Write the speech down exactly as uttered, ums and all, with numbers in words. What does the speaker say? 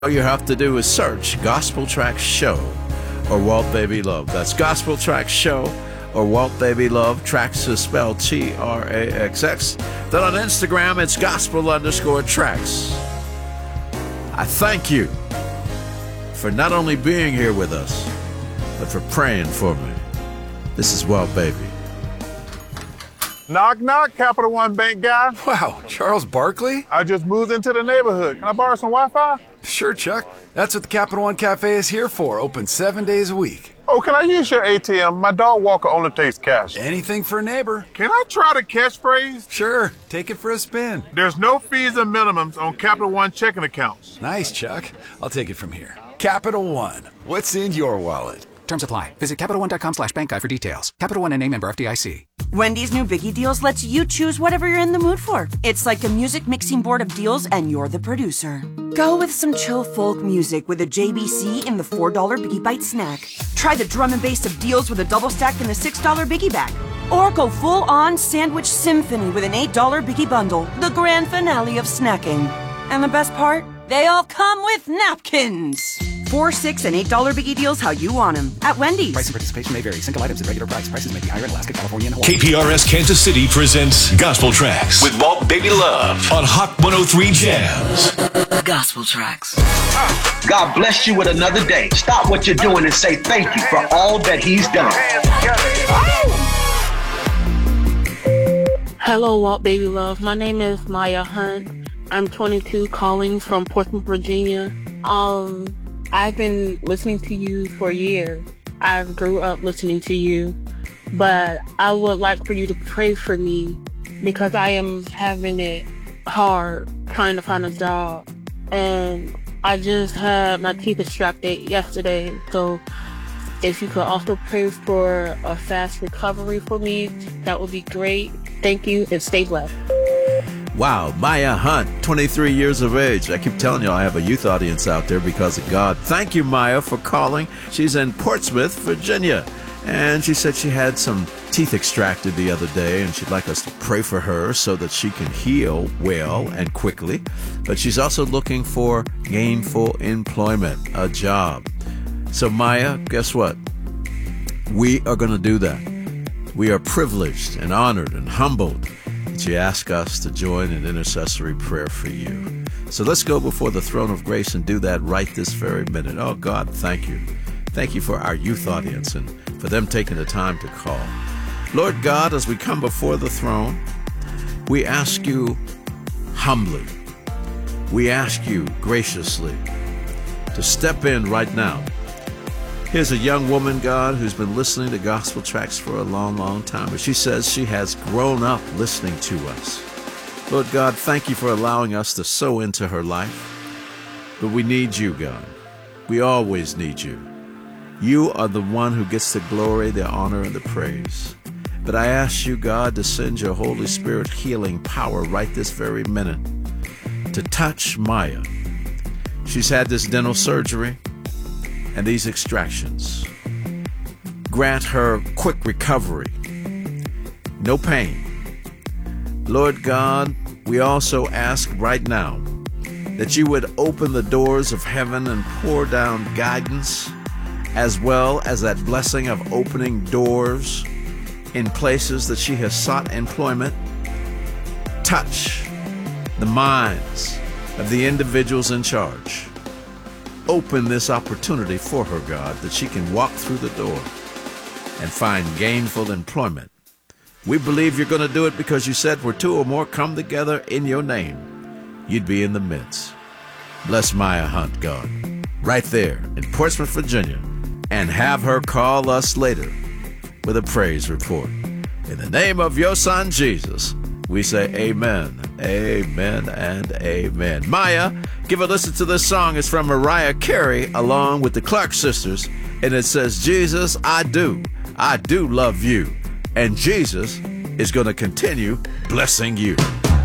All you have to do is search Gospel Tracks Show or Walt Baby Love. That's Gospel Tracks Show or Walt Baby Love. Tracks is spelled T R A X X. Then on Instagram, it's gospel underscore tracks. I thank you for not only being here with us, but for praying for me. This is Walt Baby. Knock, knock, Capital One Bank guy. Wow, Charles Barkley? I just moved into the neighborhood. Can I borrow some Wi-Fi? Sure, Chuck. That's what the Capital One Cafe is here for, open seven days a week. Oh, can I use your A T M? My dog walker only takes cash. Anything for a neighbor. Can I try the catchphrase? Sure, take it for a spin. There's no fees and minimums on Capital One checking accounts. Nice, Chuck. I'll take it from here. Capital One. What's in your wallet? Terms apply. Visit CapitalOne.com slash bank guide for details. Capital One N A member F D I C. Wendy's new Biggie Deals lets you choose whatever you're in the mood for. It's like a music mixing board of deals, and you're the producer. Go with some chill folk music with a J B C in the four dollar Biggie Bite snack. Try the drum and bass of deals with a double stack in the six dollar Biggie Bag. Or go full-on sandwich symphony with an eight dollar Biggie Bundle, the grand finale of snacking. And the best part? They all come with napkins. Four, six, and eight dollar Biggie Deals how you want them at Wendy's. Price and participation may vary. Single items at regular price. Prices may be higher in Alaska, California, and Hawaii. K P R S Kansas City presents Gospel Tracks with Walt Baby Love on Hot one oh three Jams. Gospel Tracks. God bless you with another day. Stop what you're doing and say thank you for all that He's done. Hello, Walt Baby Love. My name is Maya Hunt. I'm twenty-two, calling from Portsmouth, Virginia. Um, I've been listening to you for years. I grew up listening to you, but I would like for you to pray for me because I am having it hard trying to find a job. And I just had my teeth extracted yesterday, so if you could also pray for a fast recovery for me, that would be great. Thank you, and stay blessed. Wow, Maya Hunt, twenty-three years of age. I keep telling you I have a youth audience out there because of God. Thank you, Maya, for calling. She's in Portsmouth, Virginia. And she said she had some teeth extracted the other day, and she'd like us to pray for her so that she can heal well and quickly. But she's also looking for gainful employment, a job. So, Maya, guess what? We are going to do that. We are privileged and honored and humbled that you ask us to join in intercessory prayer for you. So let's go before the throne of grace and do that right this very minute. Oh, God, thank you. Thank you for our youth audience and for them taking the time to call. Lord God, as we come before the throne, we ask you humbly, we ask you graciously to step in right now. Here's a young woman, God, who's been listening to gospel tracks for a long, long time. But she says she has grown up listening to us. Lord God, thank you for allowing us to sow into her life. But we need you, God. We always need you. You are the one who gets the glory, the honor, and the praise. But I ask you, God, to send your Holy Spirit healing power right this very minute to touch Maya. She's had this dental surgery and these extractions. Grant her quick recovery. No pain. Lord God, we also ask right now that you would open the doors of heaven and pour down guidance, as well as that blessing of opening doors in places that she has sought employment. Touch the minds of the individuals in charge. Open this opportunity for her, God, that she can walk through the door and find gainful employment. We believe you're going to do it because you said where two or more come together in your name, you'd be in the midst. Bless Maya Hunt, God, right there in Portsmouth, Virginia, and have her call us later with a praise report. In the name of your son, Jesus, we say amen, amen, and amen. Maya, give a listen to this song. It's from Mariah Carey along with the Clark sisters, and it says, Jesus, I do, I do love you, and Jesus is going to continue blessing you.